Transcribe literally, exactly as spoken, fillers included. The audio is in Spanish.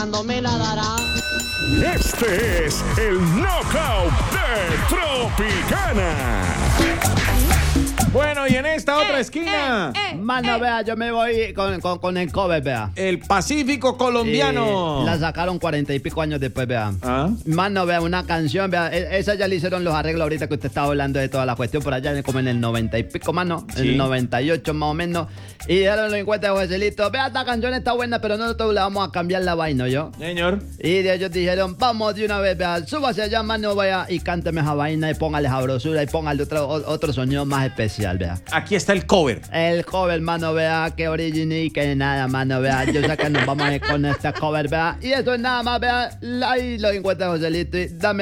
No me la dará. Este es el Knockout de Tropicana. Bueno, y en esta otra esquina, eh, Mano, vea, yo me voy con, con, con el cover, vea. el Pacífico colombiano. Eh, la sacaron cuarenta y pico años después, vea. ¿Ah? Mano, vea, una canción, vea. e- Esa ya le hicieron los arreglos ahorita que usted estaba hablando de toda la cuestión por allá, como en el noventa y pico, mano. En Sí. el noventa y ocho más o menos. Y dieron los encuentros de Joselito. Vea, esta canción está buena, pero nosotros le vamos a cambiar la vaina, ¿yo? Señor. Y de ellos dijeron, vamos de una vez, vea, súbase allá, mano, vaya, y cánteme esa vaina y póngale sabrosura y póngale otro, o- otro sonido más especial, vea. Aquí está el cover. El cover, mano, vea, que original y que nada, mano, vea. Yo sé que nos vamos a ir con este cover, vea. Y eso es nada más, vea. Ahí lo encuentra Joselito y dame